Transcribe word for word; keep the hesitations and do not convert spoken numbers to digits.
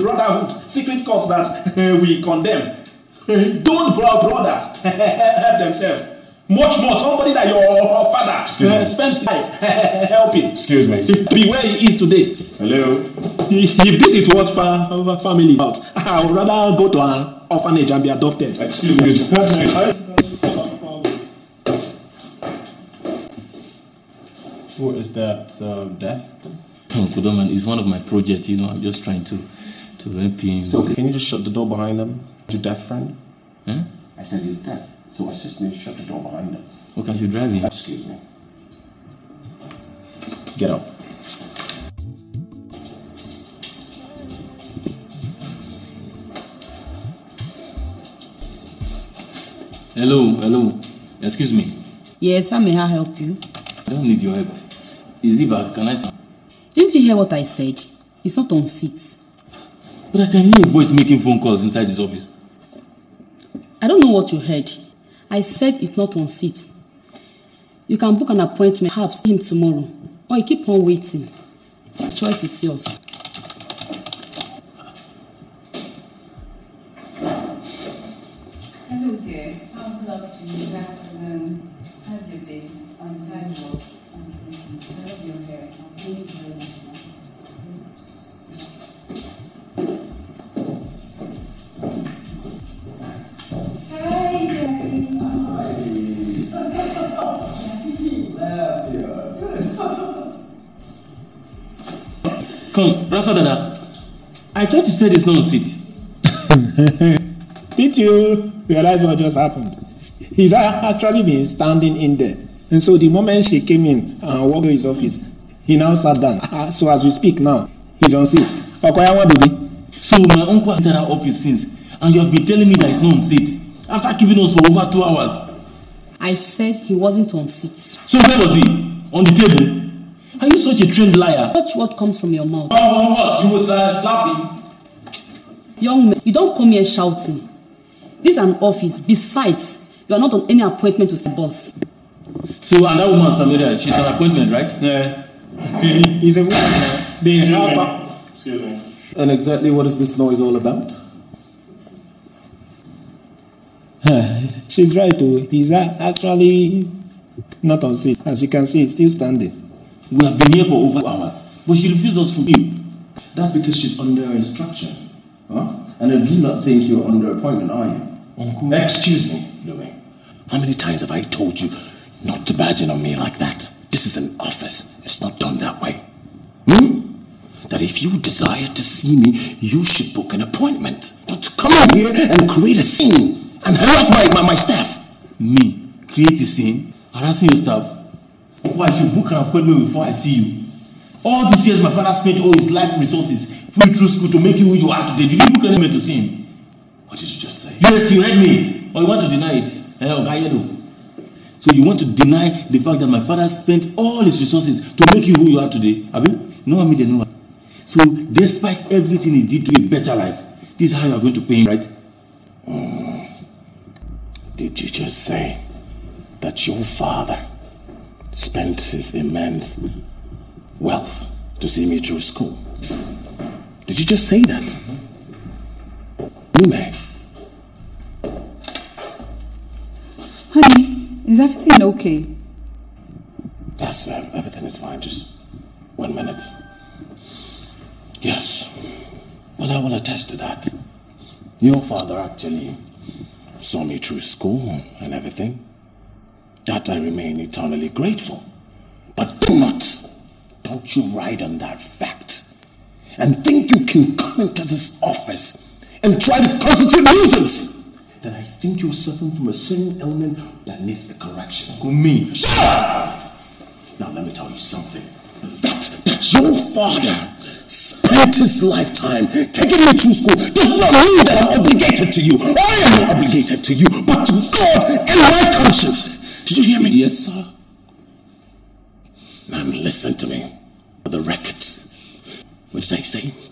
brotherhood, secret cults that uh, we condemn. Don't brothers help themselves. Much more, somebody that your father uh, spent his life helping. Excuse me. Be where he is today. Hello. If this is what fa- family is about, I would rather go to an orphanage and be adopted. Excuse me. Excuse me. What is that, uh, death? Oh, Kudoman, it's one of my projects, you know, I'm just trying to, to help him. So, can you just shut the door behind them? Your deaf friend? Huh? I said he's deaf, so assist me to shut the door behind him. Oh, can't you drive him? Excuse me. Get up. Hello, hello. Excuse me. Yes, how may I help you? I don't need your help. Is it back? Can I see? Didn't you hear what I said? It's not on seats. But I can hear a voice making phone calls inside this office. I don't know what you heard. I said it's not on seat. You can book an appointment, perhaps see him tomorrow. Or you keep on waiting. The choice is yours. Hello dear. How good afternoon. Good afternoon. How's your day? Um, how's your work? I love your hair. Thank you very much. Hi, Daddy. Come, Rasma Dada. I thought you said it's not on seat. Did you realize what just happened? He's actually been standing in there. And so the moment she came in and walked to his office, he now sat down. So as we speak now, he's on seat. Okoya, what did he? So my uncle has entered our office since, and you have been telling me that it's not on seat after keeping us for over two hours. I said he wasn't on seat. So where was he? On the table? Are you such a trained liar? Watch what comes from your mouth. Oh, what? You was uh, slapping? Young man, you don't come here shouting. This is an office. Besides, you are not on any appointment to see the boss. So and that woman, Samaria, she's on appointment, right? Yeah. He's a woman now. They help. Excuse me. And exactly what is this noise all about? She's right too. He's actually not on seat. As you can see, he's still standing. We have been here for over two hours, but she refused us from you. That's because she's under instruction. Huh? And I do not think you're under appointment, are you? Uncle. Excuse me, Louis. How many times have I told you not to badger on me like that? This is an office. It's not done that way. Hmm? That if you desire to see me, you should book an appointment. Not to come in here and create a scene and harass my, my, my staff. Me? Create a scene? Harassing your staff? Why, I should book an appointment before I see you. All these years my father spent all his life resources going through school to make you who you are today. Did you book an appointment to see him? What did you just say? Yes, you heard me. Or you want to deny it? Eh, Ogayedo. So you want to deny the fact that my father spent all his resources to make you who you are today? Abi? No one made the know. So despite everything he did to a better life, this is how you are going to pay him, right? Mm. Did you just say that your father spent his immense wealth to see me through school? Did you just say that? Ume? Honey, is everything okay? Yes, uh, everything is fine. Just one minute. Yes. Well, I will attest to that. Your father actually saw me through school and everything. That I remain eternally grateful. But do not, don't you ride on that fact and think you can come into this office and try to constitute nuisance. That I think you're suffering from a certain ailment that needs the correction. Who, me? Shut up! Now let me tell you something. That, that your father spent his lifetime taking me through school does not mean that I'm obligated to you. I am obligated to you, but to God and my conscience. Did you hear me? Yes, sir. Now listen to me. For the records. What did I say?